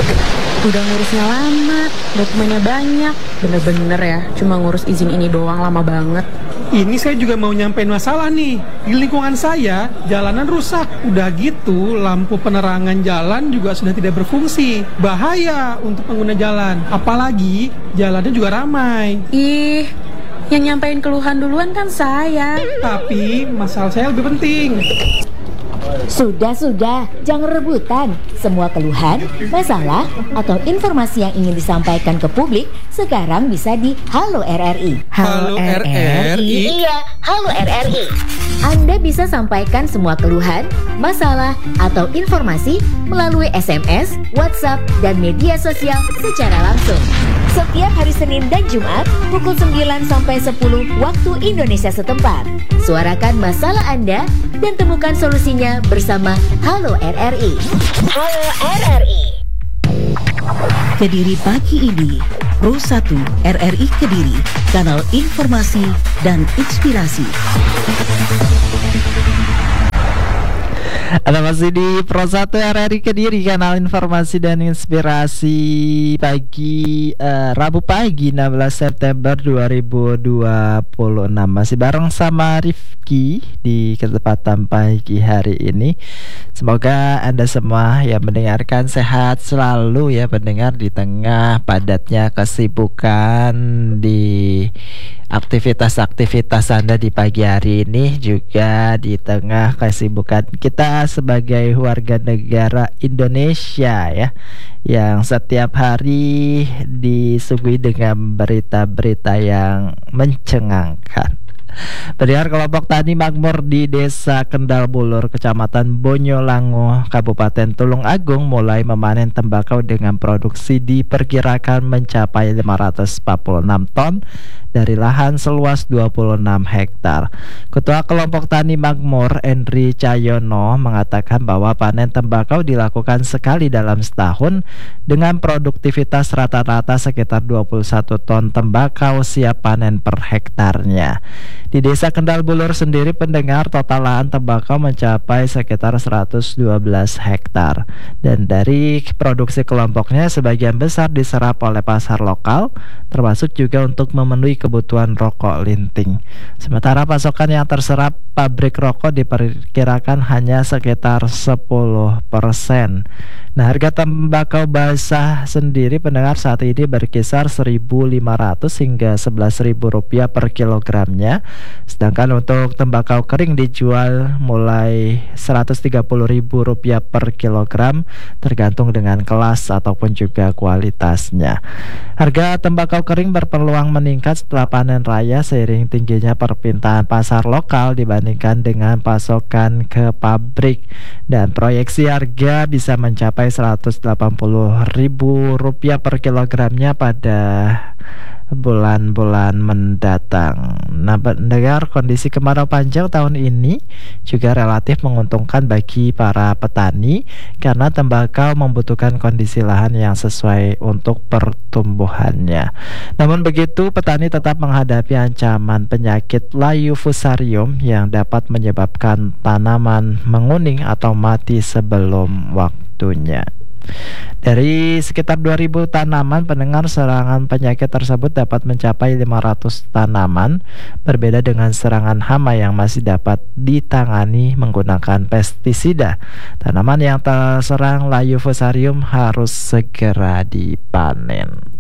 Udah ngurusnya lama, dokumennya banyak. Bener-bener ya, cuma ngurus izin ini doang lama banget. Ini saya juga mau nyampein masalah nih. Di lingkungan saya, jalanan rusak. Udah gitu, lampu penerangan jalan juga sudah tidak berfungsi. Bahaya untuk pengguna jalan. Apalagi, jalannya juga ramai. Ih, yang nyampein keluhan duluan kan saya. Tapi, masalah saya lebih penting. Sudah, jangan rebutan. Semua keluhan, masalah, atau informasi yang ingin disampaikan ke publik sekarang bisa di Halo RRI. Halo RRI? Iya, Halo RRI. Anda bisa sampaikan semua keluhan, masalah, atau informasi melalui SMS, WhatsApp, dan media sosial secara langsung. Setiap hari Senin dan Jumat pukul 9 sampai 10 waktu Indonesia setempat. Suarakan masalah Anda dan temukan solusinya bersama Halo RRI. Halo RRI. Kediri pagi ini, Pro 1 RRI Kediri, kanal informasi dan inspirasi. Anda masih di Pro 1 RRI Kediri, kanal informasi dan inspirasi pagi Rabu pagi 16 September 2026. Masih bareng sama Rifki di kesempatan pagi hari ini. Semoga Anda semua yang mendengarkan sehat selalu ya, mendengar di tengah padatnya kesibukan di aktivitas-aktivitas Anda di pagi hari ini, juga di tengah kesibukan kita sebagai warga negara Indonesia ya, yang setiap hari disuguhi dengan berita-berita yang mencengangkan. Pendengar, kelompok tani makmur di Desa Kendal Bulur, Kecamatan Bonyolango, Kabupaten Tulung Agung mulai memanen tembakau dengan produksi diperkirakan mencapai 546 ton dari lahan seluas 26 hektar. Ketua Kelompok Tani Makmur, Henry Cahyono, mengatakan bahwa panen tembakau dilakukan sekali dalam setahun dengan produktivitas rata-rata sekitar 21 ton tembakau siap panen per hektarnya. Di Desa Kendal Bulur sendiri, pendengar, total lahan tembakau mencapai sekitar 112 hektar. Dan dari produksi kelompoknya, sebagian besar diserap oleh pasar lokal, termasuk juga untuk memenuhi kebutuhan rokok linting. Sementara pasokan yang terserap pabrik rokok diperkirakan hanya sekitar 10%. Nah, harga tembakau basah sendiri, pendengar, saat ini berkisar 1.500 hingga 11.000 rupiah per kilogramnya. Sedangkan untuk tembakau kering dijual mulai 130.000 rupiah per kilogram, tergantung dengan kelas ataupun juga kualitasnya. Harga tembakau kering berpeluang meningkat setelah panen raya seiring tingginya permintaan pasar lokal dibandingkan dengan pasokan ke pabrik, dan proyeksi harga bisa mencapai 180.000 rupiah per kilogramnya pada bulan-bulan mendatang. Nah, pendengar, kondisi kemarau panjang tahun ini juga relatif menguntungkan bagi para petani karena tembakau membutuhkan kondisi lahan yang sesuai untuk pertumbuhannya. Namun begitu, petani tetap menghadapi ancaman penyakit layu fusarium yang dapat menyebabkan tanaman menguning atau mati sebelum waktunya. Dari sekitar 2.000 tanaman, pendengar, serangan penyakit tersebut dapat mencapai 500 tanaman, berbeda dengan serangan hama yang masih dapat ditangani menggunakan pestisida. Tanaman yang terserang layu fusarium harus segera dipanen.